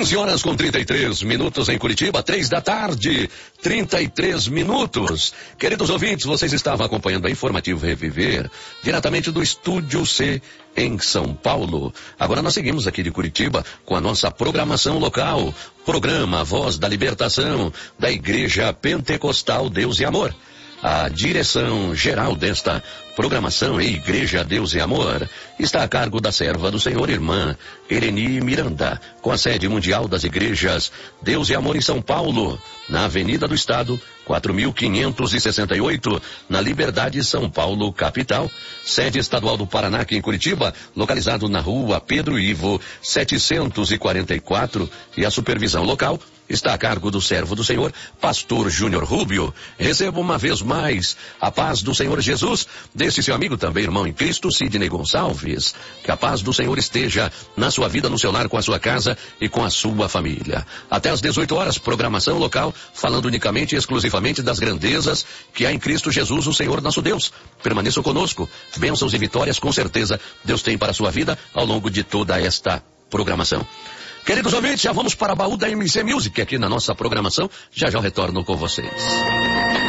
15 horas com 33 minutos em Curitiba, 3 da tarde, 33 minutos. Queridos ouvintes, vocês estavam acompanhando a Informativo Reviver, diretamente do Estúdio C, em São Paulo. Agora nós seguimos aqui de Curitiba com a nossa programação local, programa Voz da Libertação, da Igreja Pentecostal Deus e Amor. A direção geral desta programação Igreja Deus e Amor está a cargo da serva do Senhor, irmã Ereni Miranda, com a sede mundial das igrejas Deus e Amor em São Paulo, na Avenida do Estado, 4.568, na Liberdade, São Paulo, capital. Sede estadual do Paraná, aqui em Curitiba, localizado na rua Pedro Ivo, 744, e a supervisão local está a cargo do servo do Senhor, pastor Júnior Rubio. Receba uma vez mais a paz do Senhor Jesus, desse seu amigo também, irmão em Cristo, Sidney Gonçalves. Que a paz do Senhor esteja na sua vida, no seu lar, com a sua casa e com a sua família. Até às 18 horas, programação local, falando unicamente e exclusivamente das grandezas que há em Cristo Jesus, o Senhor nosso Deus. Permaneça conosco. Bênçãos e vitórias, com certeza, Deus tem para a sua vida ao longo de toda esta programação. Queridos ouvintes, já vamos para a baú da MC Music aqui na nossa programação. Já já eu retorno com vocês.